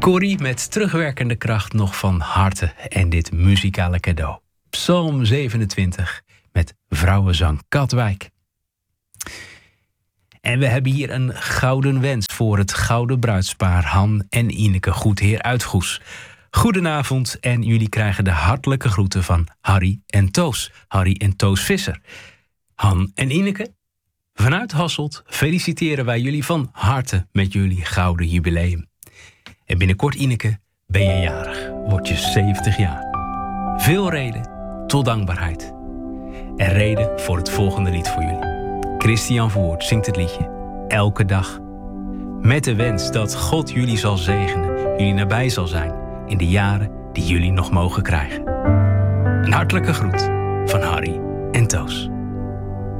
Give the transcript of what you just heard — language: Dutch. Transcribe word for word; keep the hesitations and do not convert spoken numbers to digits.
Corrie met terugwerkende kracht nog van harte en dit muzikale cadeau. Psalm zevenentwintig met vrouwenzang Katwijk. En we hebben hier een gouden wens voor het gouden bruidspaar Han en Ineke Goedheer uit Goes. Goedenavond en jullie krijgen de hartelijke groeten van Harry en Toos. Harry en Toos Visser. Han en Ineke, vanuit Hasselt feliciteren wij jullie van harte met jullie gouden jubileum. En binnenkort, Ineke, ben je jarig. Word je zeventig jaar. Veel reden tot dankbaarheid. En reden voor het volgende lied voor jullie. Christian Voort zingt het liedje Elke Dag. Met de wens dat God jullie zal zegenen, jullie nabij zal zijn in de jaren die jullie nog mogen krijgen. Een hartelijke groet van Harry en Toos.